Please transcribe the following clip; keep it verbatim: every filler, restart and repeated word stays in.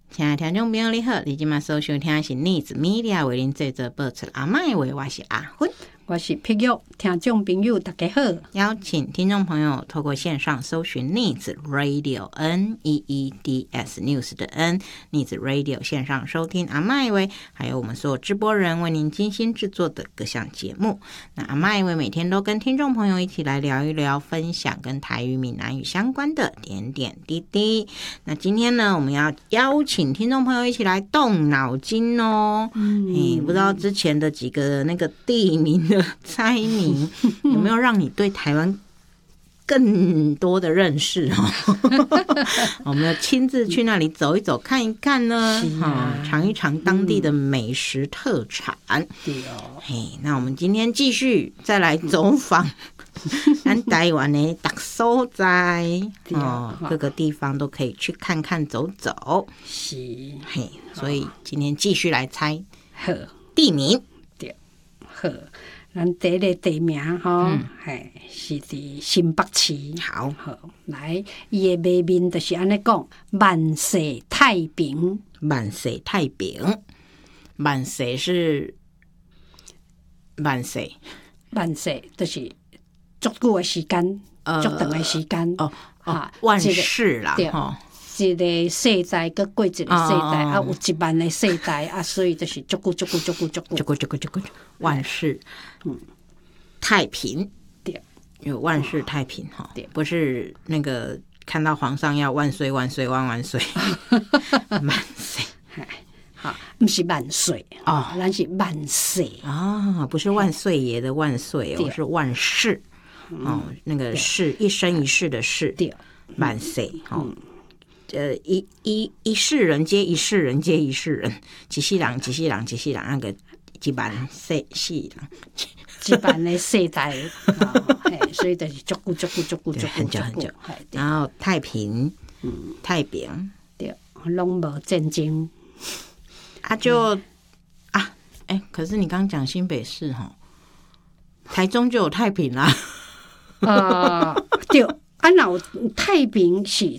亲爱的听众朋友你好，你今晚收听的是逆子 media 为您制作播出阿麦为我是阿芬， 我是碧玉，听众朋友大家好。 邀请听众朋友透过线上搜寻逆子 radio N E E D S News 的 N 逆子 radio 线上收听阿麦为，还有我们所有直播人为您精心制作的各项节目。那阿麦为每天都跟听众朋友一起来聊一聊，分享跟台语闽南语相关的点点滴滴。那今天呢，我们要邀请听众朋友一起来动脑筋哦。嗯，欸、不知道之前的几个那个地名的猜谜有没有让你对台湾更多的认识哦？我们要亲自去那里走一走看一看呢，啊、尝一尝当地的美食特产。 对哦， 嘿，那我们今天继续再来走访咱台湾的各所在哦，各个地方都可以去看看走走。 是， 嘿，所以今天继续来猜好地名。 对，好。咱第一个地名吼，嘿、嗯，是伫新北市。 好， 好，来，伊的卖面就是安尼讲，万世太平。 万世太平，万世是万世， 万世就是足久的时间， 呃， 足长的时间。 哦哦，万世啦，吼。 一个世代搁过一个世代、哦、啊，有一万个世代啊，所以就是足久足久足久足久， 足久足久足久万世，嗯，太平， 对， 有万世太平哈，对，不是那个看到皇上要万岁万岁万万岁，万岁， 好，不是万岁哦，咱是万世啊，不是万岁爷的万岁哦，是万世哦，那个世一生一世的世，对，万岁哦。呃，一一一世人接一世人接一世人，一世人一世人一世人，那个一万世世人， 一万的世代，哦、所以就是足久足久足久足久很久很久。然后太平，嗯，太平， 对，拢无战争， 啊就、嗯、啊，哎、欸，可是你刚刚讲新北市哈，台中就有太平啦， 啊、呃，对。啊，那太平是